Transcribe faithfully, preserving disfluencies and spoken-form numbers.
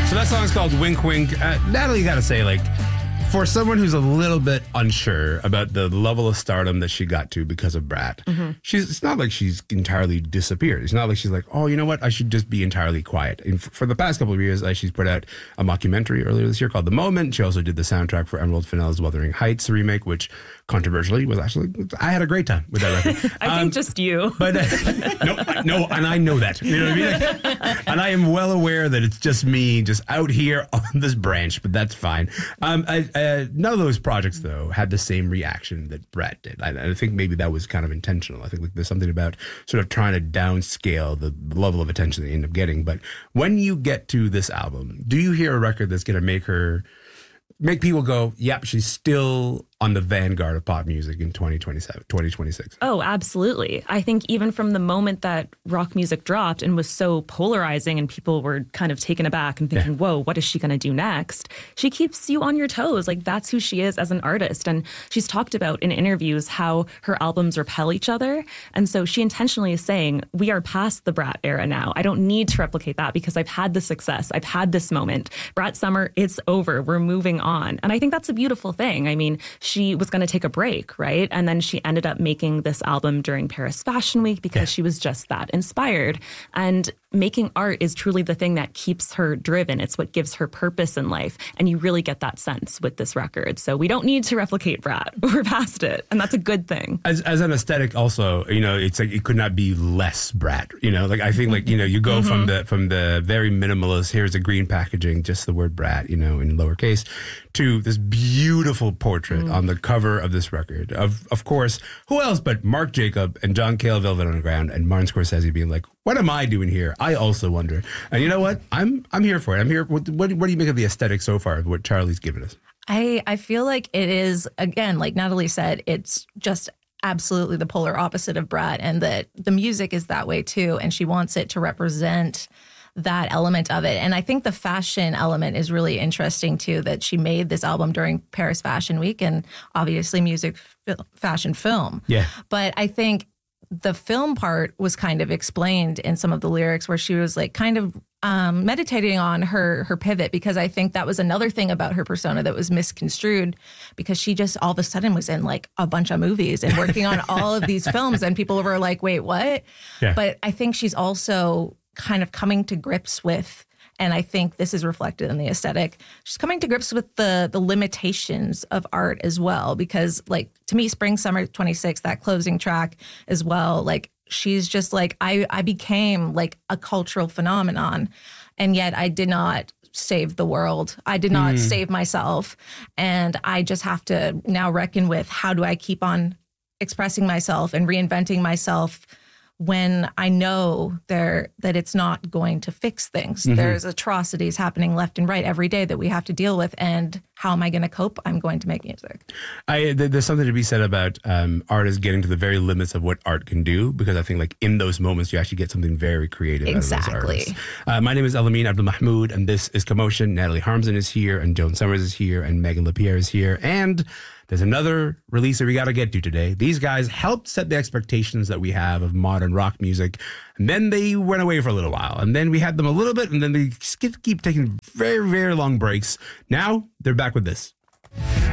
So that song's called Wink Wink. Uh, Natalie, you gotta say, like, for someone who's a little bit unsure about the level of stardom that she got to because of Brat, mm-hmm. she's it's not like she's entirely disappeared. It's not like she's like, oh, you know what? I should just be entirely quiet. And f- for the past couple of years, uh, she's put out a mockumentary earlier this year called The Moment. She also did the soundtrack for Emerald Fennell's Wuthering Heights remake, which controversially was actually, I had a great time with that record. I um, think just you. But uh, no, no, and I know that. You know what I mean? Like, and I am well aware that it's just me just out here on this branch, but that's fine. Um, I, uh, none of those projects, though, had the same reaction that Brat did. I, I think maybe that was kind of intentional. I think like, there's something about sort of trying to downscale the level of attention they end up getting. But when you get to this album, do you hear a record that's going to make her, make people go, yep, she's still on the vanguard of pop music in twenty twenty-seven, twenty twenty-six? Oh, absolutely. I think even from the moment that rock music dropped and was so polarizing and people were kind of taken aback and thinking, yeah. whoa, what is she going to do next? She keeps you on your toes. Like, that's who she is as an artist. And she's talked about in interviews how her albums repel each other. And so she intentionally is saying, we are past the Brat era now. I don't need to replicate that because I've had the success. I've had this moment. Brat Summer, it's over. We're moving on. And I think that's a beautiful thing. I mean, she was going to take a break, right? And then she ended up making this album during Paris Fashion Week because yeah. she was just that inspired. And making art is truly the thing that keeps her driven. It's what gives her purpose in life. And you really get that sense with this record. So we don't need to replicate Brat. We're past it. And that's a good thing. As as an aesthetic also, you know, it's like it could not be less Brat. You know, like I think like, you know, you go mm-hmm. from the from the very minimalist, here's a green packaging, just the word Brat, you know, in lowercase, to this beautiful portrait mm. on the cover of this record. Of of course, who else but Marc Jacob and John Cale, Velvet Underground, and Martin Scorsese being like, what am I doing here? I also wonder. And you know what? I'm I'm here for it. I'm here. What, what, what do you make of the aesthetic so far of what Charlie's given us? I, I feel like it is, again, like Natalie said, it's just absolutely the polar opposite of Brat, and that the music is that way too. And she wants it to represent that element of it. And I think the fashion element is really interesting too, that she made this album during Paris Fashion Week and obviously music, fashion, film. Yeah. But I think the film part was kind of explained in some of the lyrics where she was like kind of um, meditating on her her pivot, because I think that was another thing about her persona that was misconstrued, because she just all of a sudden was in like a bunch of movies and working on all of these films, and people were like, wait, what? Yeah. But I think she's also kind of coming to grips with, and I think this is reflected in the aesthetic, she's coming to grips with the the limitations of art as well. Because like, to me, Spring Summer twenty-six, that closing track as well, like she's just like, I, I became like a cultural phenomenon, and yet I did not save the world. I did not mm. save myself. And I just have to now reckon with, how do I keep on expressing myself and reinventing myself when I know there that it's not going to fix things. Mm-hmm. There's atrocities happening left and right every day that we have to deal with. And how am I going to cope? I'm going to make music. I, there's something to be said about um, artists getting to the very limits of what art can do, because I think like in those moments, you actually get something very creative exactly. out of those artists. Uh, my name is Elamin Abdelmahmoud, and this is Commotion. Natalie Harmsen is here, and Joan Summers is here, and Megan LaPierre is here. And there's another release that we got to get to today. These guys helped set the expectations that we have of modern rock music. And then they went away for a little while. And then we had them a little bit, and then they keep taking very, very long breaks. Now they're back with this.